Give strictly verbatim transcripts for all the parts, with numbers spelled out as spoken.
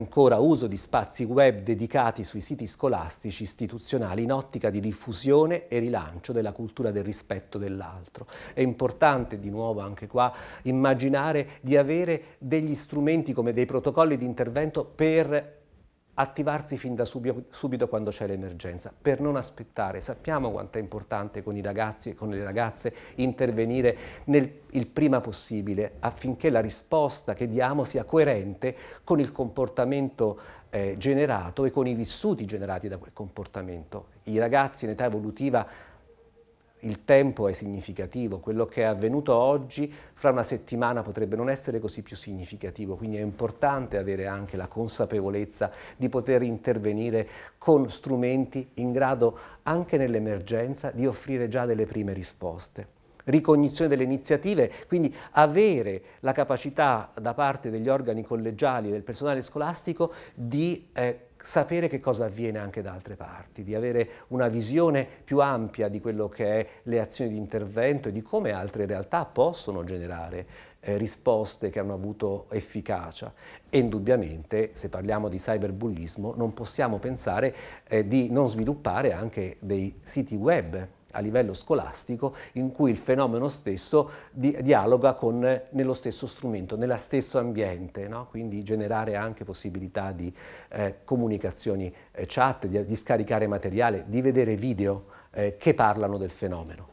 ancora uso di spazi web dedicati sui siti scolastici istituzionali in ottica di diffusione e rilancio della cultura del rispetto dell'altro. È importante, di nuovo anche qua, immaginare di avere degli strumenti come dei protocolli di intervento per attivarsi fin da subito, subito quando c'è l'emergenza, per non aspettare. Sappiamo quanto è importante con i ragazzi e con le ragazze intervenire nel, il prima possibile affinché la risposta che diamo sia coerente con il comportamento eh, generato e con i vissuti generati da quel comportamento. I ragazzi in età evolutiva, il tempo è significativo, quello che è avvenuto oggi fra una settimana potrebbe non essere così più significativo, quindi è importante avere anche la consapevolezza di poter intervenire con strumenti in grado anche nell'emergenza di offrire già delle prime risposte. Ricognizione delle iniziative, quindi avere la capacità da parte degli organi collegiali e del personale scolastico di eh, sapere che cosa avviene anche da altre parti, di avere una visione più ampia di quello che è le azioni di intervento e di come altre realtà possono generare eh, risposte che hanno avuto efficacia. E indubbiamente, se parliamo di cyberbullismo, non possiamo pensare eh, di non sviluppare anche dei siti web a livello scolastico in cui il fenomeno stesso di, dialoga con, nello stesso strumento, nello stesso ambiente, no? Quindi generare anche possibilità di eh, comunicazioni eh, chat, di, di scaricare materiale, di vedere video eh, che parlano del fenomeno.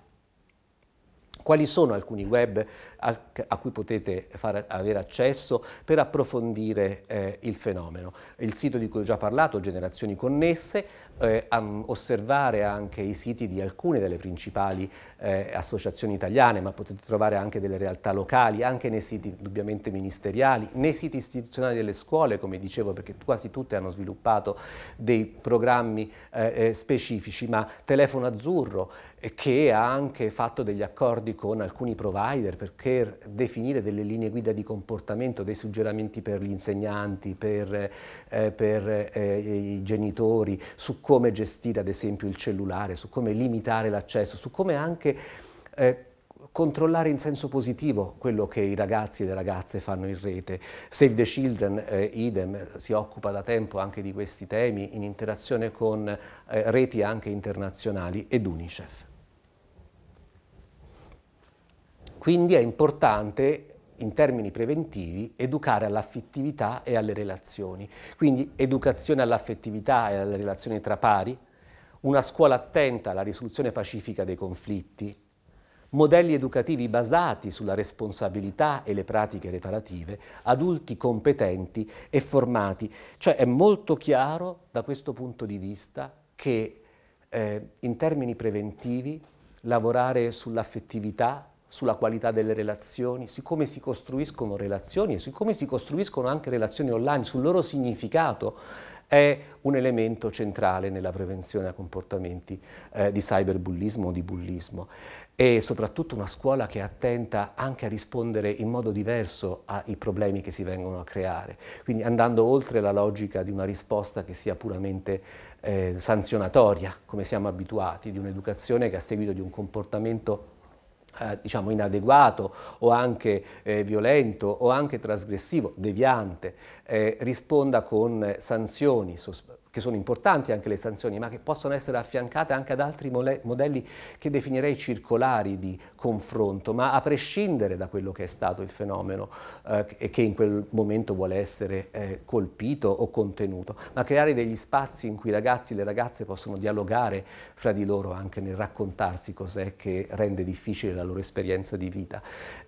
Quali sono alcuni web a, a cui potete far, avere accesso per approfondire eh, il fenomeno? Il sito di cui ho già parlato, Generazioni Connesse, eh, um, osservare anche i siti di alcune delle principali eh, associazioni italiane, ma potete trovare anche delle realtà locali, anche nei siti indubbiamente ministeriali, nei siti istituzionali delle scuole, come dicevo, perché quasi tutte hanno sviluppato dei programmi eh, eh, specifici, ma Telefono Azzurro, eh, che ha anche fatto degli accordi con alcuni provider per definire delle linee guida di comportamento, dei suggerimenti per gli insegnanti, per, eh, per eh, i genitori, su come gestire ad esempio il cellulare, su come limitare l'accesso, su come anche eh, controllare in senso positivo quello che i ragazzi e le ragazze fanno in rete. Save the Children, eh, idem, si occupa da tempo anche di questi temi in interazione con eh, reti anche internazionali ed UNICEF. Quindi è importante, in termini preventivi, educare all'affettività e alle relazioni. Quindi educazione all'affettività e alle relazioni tra pari, una scuola attenta alla risoluzione pacifica dei conflitti, modelli educativi basati sulla responsabilità e le pratiche reparative, adulti competenti e formati. Cioè è molto chiaro da questo punto di vista che eh, in termini preventivi lavorare sull'affettività, sulla qualità delle relazioni, su come si costruiscono relazioni e su come si costruiscono anche relazioni online, sul loro significato, è un elemento centrale nella prevenzione a comportamenti eh, di cyberbullismo o di bullismo. E soprattutto una scuola che è attenta anche a rispondere in modo diverso ai problemi che si vengono a creare, quindi andando oltre la logica di una risposta che sia puramente eh, sanzionatoria, come siamo abituati, di un'educazione che a seguito di un comportamento Eh, diciamo inadeguato o anche eh, violento o anche trasgressivo, deviante, eh, risponda con sanzioni che sono importanti anche le sanzioni, ma che possono essere affiancate anche ad altri modelli che definirei circolari di confronto, ma a prescindere da quello che è stato il fenomeno eh, e che in quel momento vuole essere eh, colpito o contenuto, ma creare degli spazi in cui i ragazzi e le ragazze possono dialogare fra di loro anche nel raccontarsi cos'è che rende difficile la loro esperienza di vita.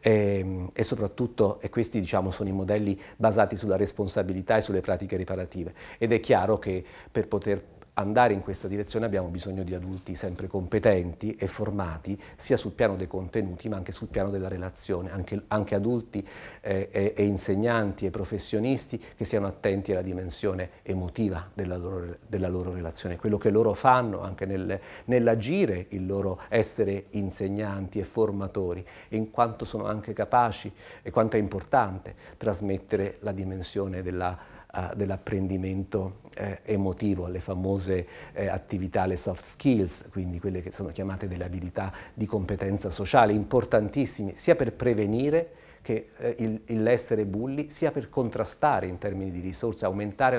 E, e soprattutto, e questi diciamo sono i modelli basati sulla responsabilità e sulle pratiche riparative, ed è chiaro che per poter andare in questa direzione abbiamo bisogno di adulti sempre competenti e formati sia sul piano dei contenuti ma anche sul piano della relazione, anche, anche adulti eh, e, e insegnanti e professionisti che siano attenti alla dimensione emotiva della loro, della loro relazione, quello che loro fanno anche nel, nell'agire, il loro essere insegnanti e formatori, in quanto sono anche capaci e quanto è importante trasmettere la dimensione della Uh, dell'apprendimento eh, emotivo, le famose eh, attività, le soft skills, quindi quelle che sono chiamate delle abilità di competenza sociale, importantissime sia per prevenire che eh, il, l'essere bulli, sia per contrastare in termini di risorse, aumentare